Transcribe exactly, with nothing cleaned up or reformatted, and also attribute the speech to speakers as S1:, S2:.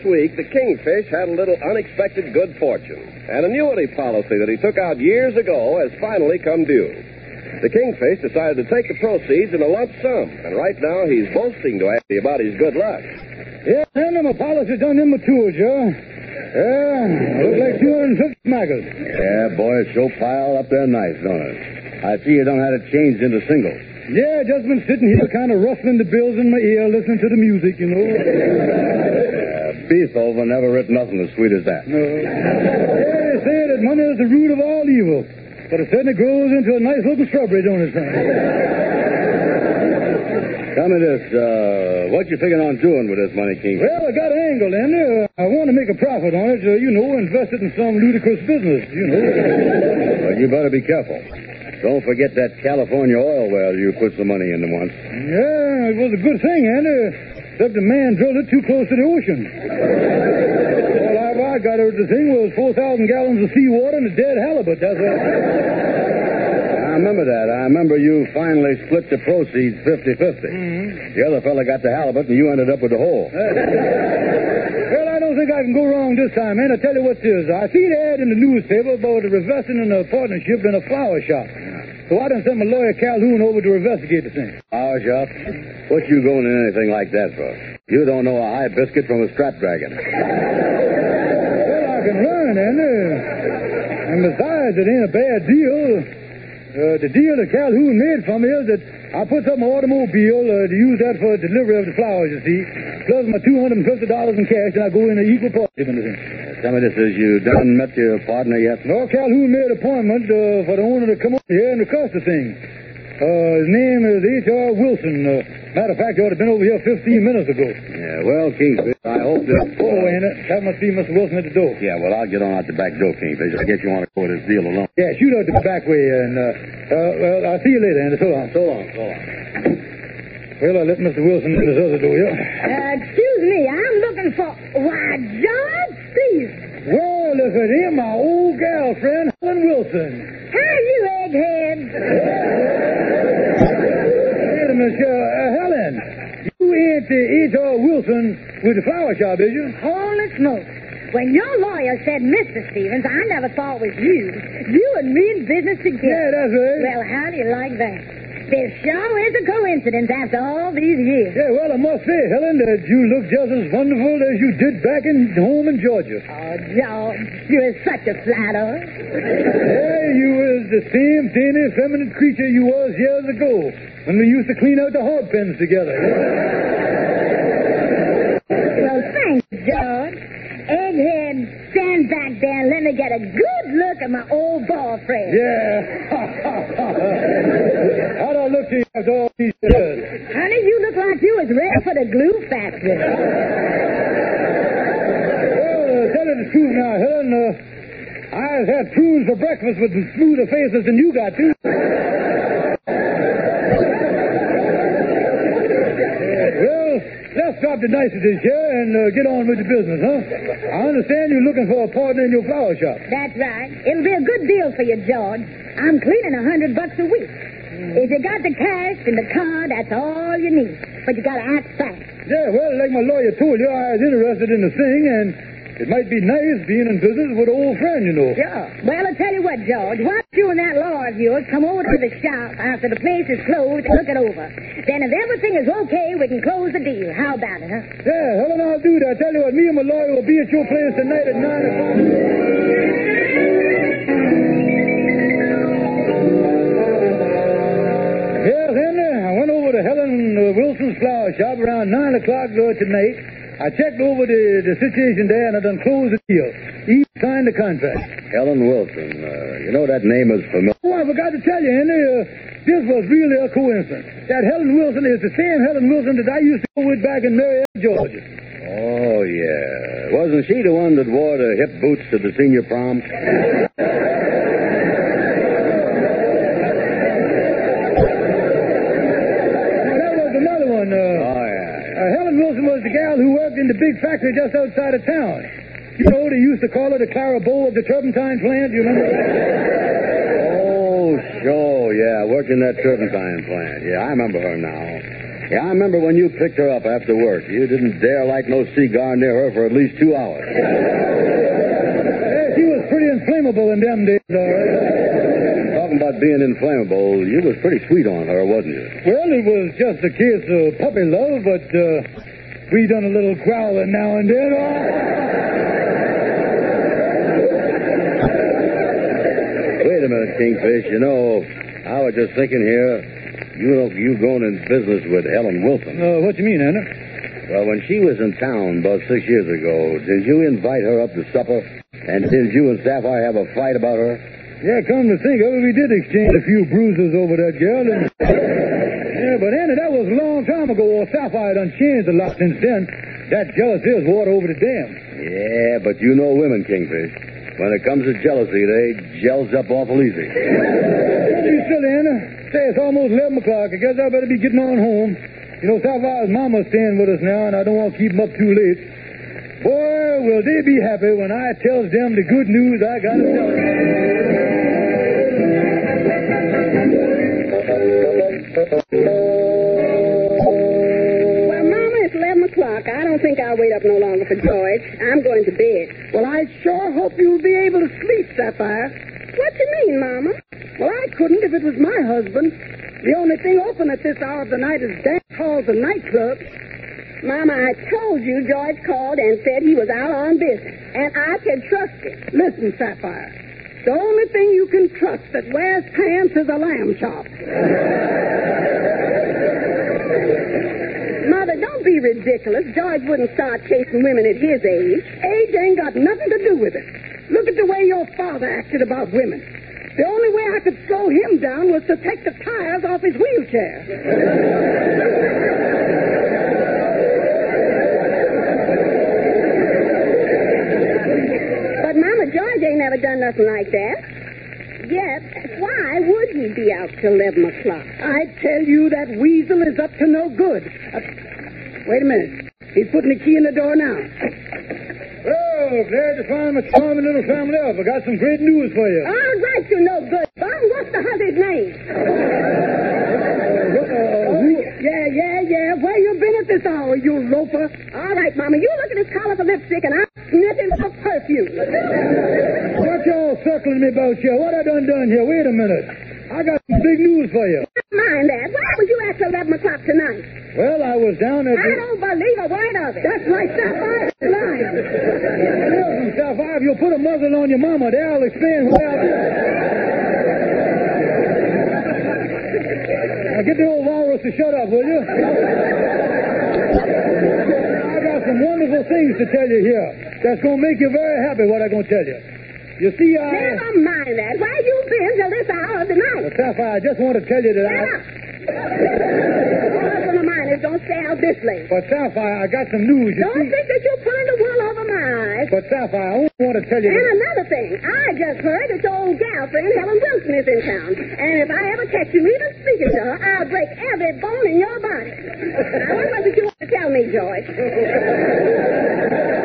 S1: week, the Kingfish had a little unexpected good fortune. An annuity policy that he took out years ago has finally come due. The Kingfish decided to take the proceeds in a lump sum, and right now he's boasting to Andy about his good luck.
S2: Yeah, and my policy done them mature, Joe. Yeah, look like two hundred fifty smackers.
S3: Yeah, boy, it's so piled up there nice, don't it? I see you don't have it changed into singles.
S2: Yeah, just been sitting here kind of rustling the bills in my ear, listening to the music, you know.
S3: Yeah, Beethoven never written nothing as sweet as that.
S2: No. Yeah, they say that money is the root of all evil. But it certainly grows into a nice-looking shrubbery, don't it, son?
S3: Tell me this, uh, what you figuring on doing with this money, King?
S2: Well, I got an angle, Andy. Uh, I want to make a profit on it, uh, you know, invest it in some ludicrous business, you know.
S3: Well, you better be careful. Don't forget that California oil well you put some money into once.
S2: Yeah, it was a good thing, Andy. Except the man drilled it too close to the ocean. All I got out of the thing was four thousand gallons of seawater and a dead halibut, that's all.
S3: I remember that. I remember you finally split the proceeds fifty-fifty.
S2: Mm-hmm.
S3: The other fella got the halibut and you ended up with the whole.
S2: Well, I don't think I can go wrong this time, man. I tell you what it is. I see the ad in the newspaper about the investing in a partnership in a flower shop. So I done sent my lawyer Calhoun over to investigate the thing.
S3: Flower shop? What you going in anything like that for? You don't know a high biscuit from a strap dragon.
S2: Well, I can run, Andy. And besides, it ain't a bad deal. Uh, the deal that Calhoun made for me is that I put up my automobile uh, to use that for delivery of the flowers, you see, plus my two hundred fifty dollars in cash, and I go in an equal partnership in the thing.
S3: Tell me this, is you done met your partner yet?
S2: No, Calhoun made an appointment uh, for the owner to come over here and discuss the thing. Uh, his name is H R Wilson. Uh, matter of fact, he ought to have been over here fifteen minutes ago.
S3: Yeah, well, Kingfish, I hope that...
S2: Oh, ain't it? That must be Mister Wilson at the door.
S3: Yeah, well, I'll get on out the back door, Kingfish. I guess you want to go with this deal alone.
S2: Yeah, shoot out the back way, and, uh, uh, well, I'll see you later, Andy. So long.
S3: So long, so long.
S2: Well, I'll let Mister Wilson in this other door, yeah?
S4: Uh, excuse me, I'm looking for... Why, George Stevens.
S2: Well, look at him, my old gal friend, Helen Wilson.
S4: How you, egghead?
S2: Wait a minute, uh, Helen. You ain't uh, H R Wilson with the flower shop, is you?
S4: Holy smoke. When your lawyer said Mister Stevens, I never thought it was you. You and me in business together.
S2: Yeah, that's right.
S4: Well, how do you like that? There sure is a coincidence after all these years.
S2: Yeah, well, I must say, Helen, that you look just as wonderful as you did back in home in Georgia.
S4: Oh, George, you're such a flatterer.
S2: Yeah, you was the same dainty, feminine creature you was years ago when we used to clean out the hog pens together.
S4: Well, thanks, George. Egghead, stand back there and let me get a good look at my old boyfriend.
S2: Yeah. How'd I look to you after all these years?
S4: Honey, you look like you was ready for the glue factory.
S2: Well, uh, tell you the truth now, Helen, uh, I've had prunes for breakfast with smoother faces than you got, too. Well, let's stop the niceties here and uh, get on with the business, huh? I understand you're looking for a partner in your flower shop.
S4: That's right. It'll be a good deal for you, George. I'm cleaning a hundred bucks a week. If you got the cash and the car, that's all you need. But you gotta act fast.
S2: Yeah, well, like my lawyer told you, I was interested in the thing, and it might be nice being in business with an old friend, you know.
S4: Sure. Well, I'll tell you what, George. Why don't you and that lawyer of yours come over to the shop after the place is closed and look it over? Then if everything is okay, we can close the deal. How about it, huh?
S2: Yeah, Helen, I'll do that. I tell you what, me and my lawyer will be at your place tonight at nine o'clock. Yes, Henry, I went over to Helen uh, Wilson's flower shop around nine o'clock uh, tonight. I checked over the, the situation there, and I done closed the deal. He signed the contract.
S3: Helen Wilson. Uh, you know that name is familiar.
S2: Oh, I forgot to tell you, Henry. Uh, this was really a coincidence. That Helen Wilson is the same Helen Wilson that I used to go with back in Marietta, Georgia.
S3: Oh, yeah. Wasn't she the one that wore the hip boots to the senior prom?
S2: Uh, oh, yeah. Uh, Helen Wilson was the gal who worked in the big factory just outside of town. You know, they used to call her the Clara Bow of the turpentine plant. You remember?
S3: Oh, sure, yeah. Worked in that turpentine plant. Yeah, I remember her now. Yeah, I remember when you picked her up after work. You didn't dare light no cigar near her for at least two hours.
S2: Yeah, she was pretty inflammable in them days, all right.
S3: Talking about being inflammable, you was pretty sweet on her, wasn't you?
S2: Well, it was just a case of puppy love, but uh, we done a little growling now and then.
S3: Wait a minute, Kingfish. You know, I was just thinking here, you know, you going in business with Helen Wilson.
S2: Uh, what you mean, Anna?
S3: Well, when she was in town about six years ago, did you invite her up to supper? And did you and Sapphire have a fight about her?
S2: Yeah, come to think of it, we did exchange a few bruises over that girl. And... yeah, but Anna, that was a long time ago. Well, Sapphire done changed a lot since then. That jealousy is water over the dam.
S3: Yeah, but you know women, Kingfish. When it comes to jealousy, they gels up awful easy.
S2: Don't be silly, Anna. Say, it's almost eleven o'clock. I guess I better be getting on home. You know, Sapphire's mama's staying with us now, and I don't want to keep them up too late. Boy, will they be happy when I tells them the good news I got to tell
S5: Well, Mama, it's eleven o'clock. I don't think I'll wait up no longer for George. I'm going to bed.
S6: Well, I sure hope you'll be able to sleep, Sapphire.
S5: What you mean, Mama?
S6: Well, I couldn't if it was my husband. The only thing open at this hour of the night is dance halls and nightclubs.
S5: Mama, I told you George called and said he was out on business, and I could trust him.
S6: Listen, Sapphire. The only thing you can trust that wears pants is a lamb chop.
S5: Mother, don't be ridiculous. George wouldn't start chasing women at his age.
S6: Age ain't got nothing to do with it. Look at the way your father acted about women. The only way I could slow him down was to take the tires off his wheelchair.
S5: But, Mama, George ain't never done nothing like that. Yet, why would he be out till eleven o'clock?
S6: I tell you, that weasel is up to no good. Uh, wait a minute. He's putting the key in the door now.
S2: Oh, glad to find my charming little family up. I got some great news for you.
S5: All right, you no good bum. What's the husband's name?
S6: Oh, yeah, yeah, yeah. Where you been at this hour, you loafer?
S5: All right, Mama, you look at his collar for lipstick, and I'm sniffing for perfume.
S2: What y'all circling me about here? What I done done here? Wait a minute. I got some big news for you.
S5: Don't mind that. Why was you at eleven o'clock tonight?
S2: Well, I was down at
S5: I
S2: the...
S5: don't believe a word of it.
S6: That's right, Sapphire. Lying.
S2: Listen, Sapphire, if you'll put a muzzle on your mama, there I'll explain what I Now, get the old walrus to shut up, will you? I got some wonderful things to tell you here. That's going to make you very happy, what I'm going to tell you. You see, I...
S5: Never mind that. Where you been till this hour of the night?
S2: Well, Sapphire, I just want to tell you that I...
S5: Shut up. All husband of mine is don't stay out this late.
S2: But, Sapphire, I got some news, you
S5: Don't
S2: see...
S5: think that you're pulling the wool over my eyes.
S2: But, Sapphire, I only want to tell you...
S5: And
S2: that...
S5: another thing, I just heard that your old gal friend Helen Wilson is in town. And if I ever catch you even speaking to her, I'll break every bone in your body. Now, what was it you want to tell me, George?